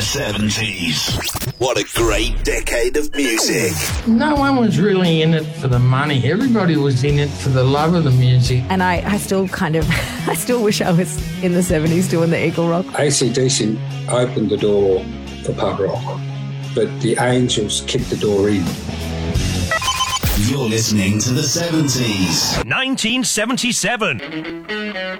70s. What a great decade of music. No one was really in it for the money. Everybody was in it for the love of the music. And I still I still wish I was in the 70s doing the Eagle Rock. AC/DC opened the door for pub rock, but the Angels kicked the door in. You're listening to the 70s. 1977.